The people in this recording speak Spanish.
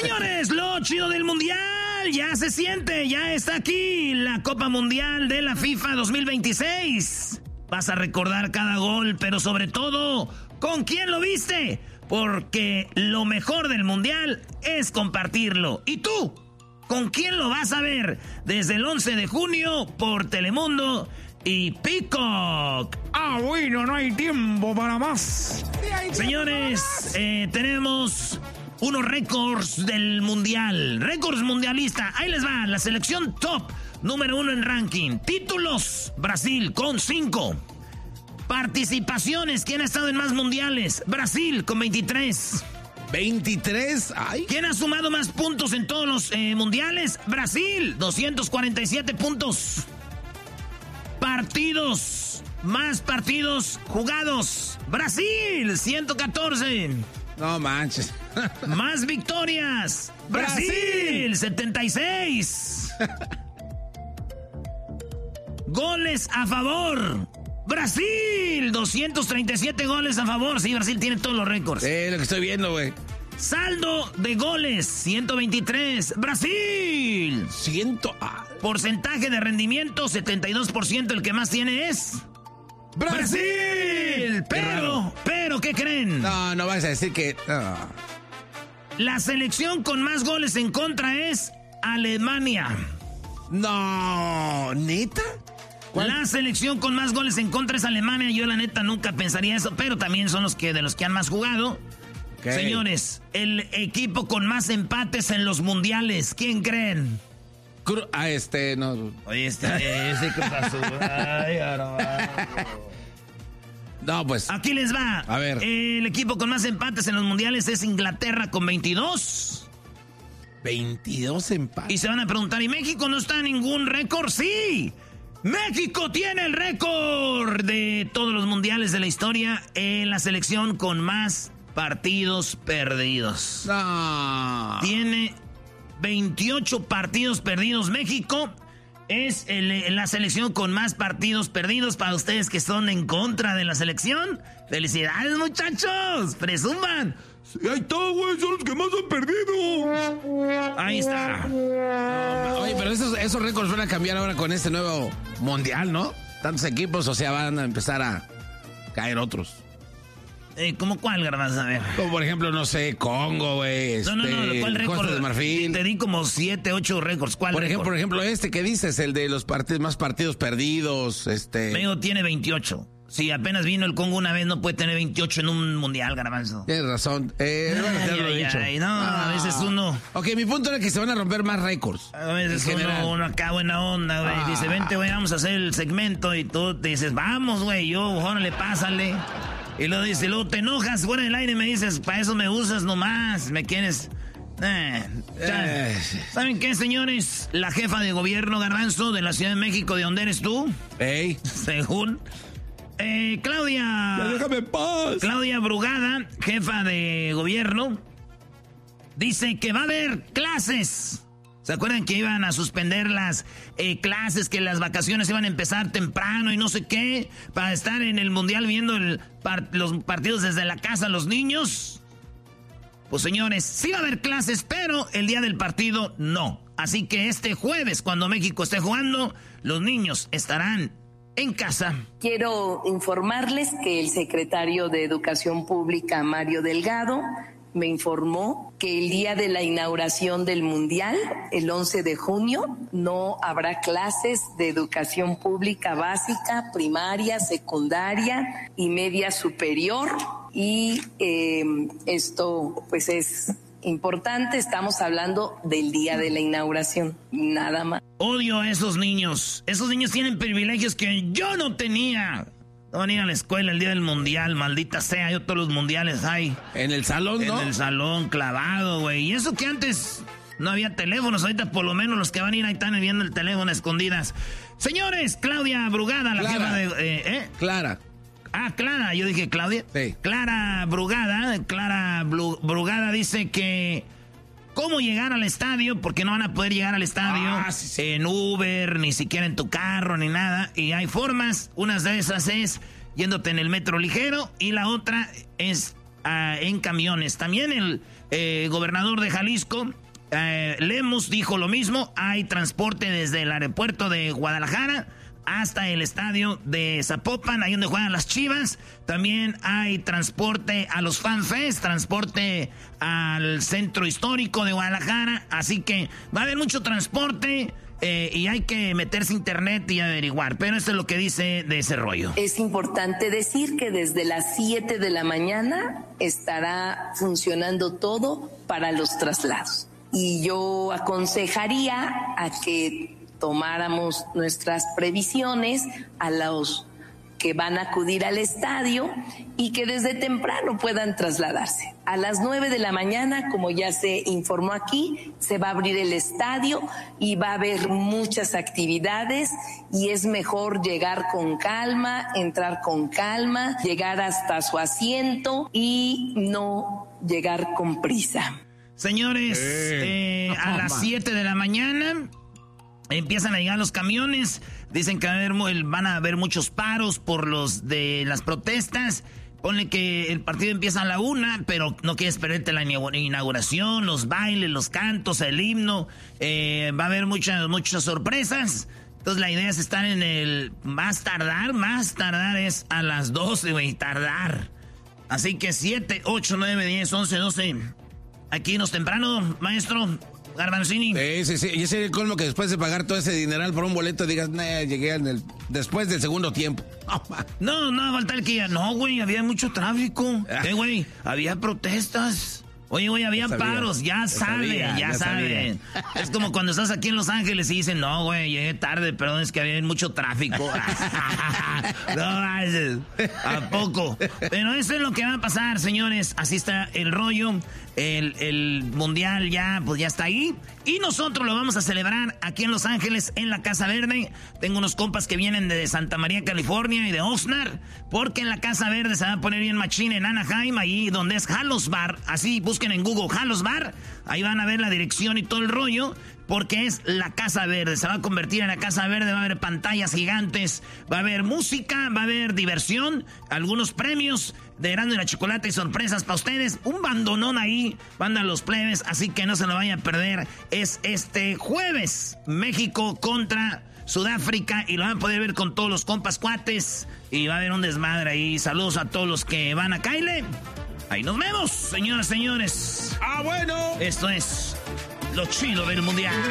Señores, lo chido del Mundial ya se siente, ya está aquí la Copa Mundial de la FIFA 2026. Vas a recordar cada gol, pero sobre todo, ¿con quién lo viste? Porque lo mejor del Mundial es compartirlo. ¿Y tú? ¿Con quién lo vas a ver? Desde el 11 de junio por Telemundo y Peacock. Bueno, no hay tiempo para más. Señores, tenemos unos récords del Mundial. Récords mundialista. Ahí les va. La selección top número 1 en ranking. Títulos, Brasil con 5. Participaciones. ¿Quién ha estado en más mundiales? Brasil con 23. 23, ay. ¿Quién ha sumado más puntos en todos los mundiales? Brasil, 247 puntos. Partidos, más partidos jugados. Brasil, 114. No manches. Más victorias. Brasil, 76. Goles a favor. Brasil, 237 goles a favor. Sí, Brasil tiene todos los récords. Lo que estoy viendo, güey. Saldo de goles, 123. Brasil. Porcentaje de rendimiento, 72%. El que más tiene es Brasil. Pero, ¿qué creen? No vas a decir que... No. La selección con más goles en contra es Alemania. No, ¿neta? La selección con más goles en contra es Alemania. Yo la neta nunca pensaría eso, pero también son de los que han más jugado. Okay. Señores, el equipo con más empates en los mundiales, ¿quién creen? No. Oye, ese Cruz Azul. Ay, no, pues. Aquí les va. A ver. El equipo con más empates en los mundiales es Inglaterra con 22. 22 empates. Y se van a preguntar, ¿y México no está en ningún récord? ¡Sí! México tiene el récord de todos los mundiales de la historia en la selección con más partidos perdidos. No. Tiene 28 partidos perdidos. México es la selección con más partidos perdidos. Para ustedes que son en contra de la selección, ¡felicidades, muchachos! ¡Presuman! Ahí está, güey, son los que más han perdido. Ahí está. Oye, pero esos récords van a cambiar ahora con este nuevo mundial, ¿no? Tantos equipos, o sea, van a empezar a caer otros. ¿Cómo cuál, Garbanzo? A ver. Como por ejemplo, no sé, Congo, güey. No, ¿cuál récord? Costa de Marfil. Te di como 7, 8 récords. ¿Cuál récord? Por ejemplo, ¿qué dices? El de los más partidos perdidos, México tiene 28. Si apenas vino el Congo una vez, no puede tener 28 en un mundial, Garbanzo. Tienes razón. A veces uno... Ok, mi punto era que se van a romper más récords. A veces uno acá buena onda, güey. Dice, vente, güey, vamos a hacer el segmento. Y tú te dices, vamos, güey, órale, pásale. Y luego dice, luego te enojas fuera del aire y me dices, para eso me usas nomás, me quieres... ¿Saben qué, señores? La jefa de gobierno, Garbanzo, de la Ciudad de México, ¿de dónde eres tú? Ey. Según... Claudia... Ya déjame en paz. Claudia Brugada, jefa de gobierno, dice que va a haber clases. ¿Se acuerdan que iban a suspender las clases, que las vacaciones iban a empezar temprano y no sé qué, para estar en el mundial viendo los partidos desde la casa los niños? Pues señores, sí va a haber clases, pero el día del partido no. Así que este jueves, cuando México esté jugando, los niños estarán en casa. Quiero informarles que el secretario de Educación Pública, Mario Delgado, me informó que el día de la inauguración del Mundial, el 11 de junio, no habrá clases de educación pública básica, primaria, secundaria y media superior. Y esto pues es importante, estamos hablando del día de la inauguración, nada más. Odio a esos niños. Esos niños tienen privilegios que yo no tenía. No van a ir a la escuela el día del mundial, maldita sea. Yo todos los mundiales hay. ¿En el salón, no? En el salón, clavado, güey. Y eso que antes no había teléfonos. Ahorita por lo menos los que van a ir ahí están viendo el teléfono a escondidas. Señores, Claudia Brugada, la jefa de... Clara. Clara, yo dije Claudia. Sí. Clara Brugada dice que cómo llegar al estadio, porque no van a poder llegar al estadio en Uber, ni siquiera en tu carro, ni nada. Y hay formas, una de esas es yéndote en el metro ligero y la otra es en camiones. También el gobernador de Jalisco, Lemus, dijo lo mismo. Hay transporte desde el aeropuerto de Guadalajara hasta el estadio de Zapopan, ahí donde juegan las Chivas. También hay transporte a los FanFest, transporte al centro histórico de Guadalajara. Así que va a haber mucho transporte y hay que meterse a internet y averiguar. Pero esto es lo que dice de ese rollo. Es importante decir que desde las 7 de la mañana estará funcionando todo para los traslados. Y yo aconsejaría a que tomáramos nuestras previsiones a los que van a acudir al estadio y que desde temprano puedan trasladarse. A las 9 de la mañana, como ya se informó aquí, se va a abrir el estadio y va a haber muchas actividades y es mejor llegar con calma, entrar con calma, llegar hasta su asiento y no llegar con prisa. Señores, a las 7 de la mañana empiezan a llegar los camiones. Dicen que van a haber muchos paros por los de las protestas. Ponle que el partido empieza a la 1, pero no quieres perderte la inauguración, los bailes, los cantos, el himno. Va a haber muchas sorpresas. Entonces la idea es estar en el más tardar es a las 12, güey, tardar. Así que 7, 8, 9, 10, 11, 12. Aquí nos temprano, maestro Garbanzini. Sí. Y ese es el colmo, que después de pagar todo ese dineral por un boleto digas, llegué después del segundo tiempo. No, falta el que ya. No, güey, había mucho tráfico. Güey, había protestas. Oye, güey, había paros, ya saben. Es como cuando estás aquí en Los Ángeles y dicen, no, güey, llegué tarde, perdón, es que había mucho tráfico. No, ¿a poco? Pero eso es lo que va a pasar, señores. Así está el rollo. El mundial ya está ahí. Y nosotros lo vamos a celebrar aquí en Los Ángeles, en la Casa Verde. Tengo unos compas que vienen de Santa María, California, y de Oxnard, porque en la Casa Verde se va a poner bien machín en Anaheim, ahí donde es Halos Bar. Así busquen en Google Halos Bar, ahí van a ver la dirección y todo el rollo, porque es la Casa Verde. Se va a convertir en la Casa Verde, va a haber pantallas gigantes, va a haber música, va a haber diversión, algunos premios de Erasmo y la Chocolate y sorpresas para ustedes. Un bandonón ahí, banda Los Plebes, así que no se lo vayan a perder. Es este jueves, México contra Sudáfrica, y lo van a poder ver con todos los compas cuates, y va a haber un desmadre ahí. Saludos a todos los que van a Kyle. Ahí nos vemos, señoras y señores. Bueno. Esto es lo chido del mundial.